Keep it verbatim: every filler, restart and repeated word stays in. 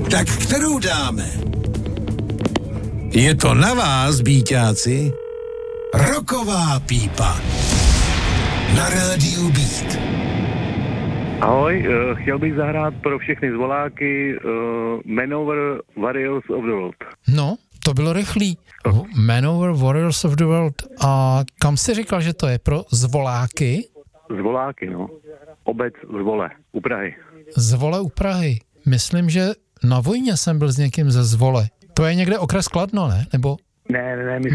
Tak kterou dáme? Je to na vás, býťáci. Roková pípa. Na rádiu Beat. Ahoj, uh, chtěl bych zahrát pro všechny zvoláky uh, Manowar Warriors of the World. No, to bylo rychlý. Manowar Warriors of the World. A kam jsi říkal, že to je pro zvoláky? Zvoláky, no. Obec Zvole, u Prahy. Zvole u Prahy. Myslím, že na vojně jsem byl s někým ze Zvole. To je někde okres Kladno, ne? Nebo... Ne, ne, ne, my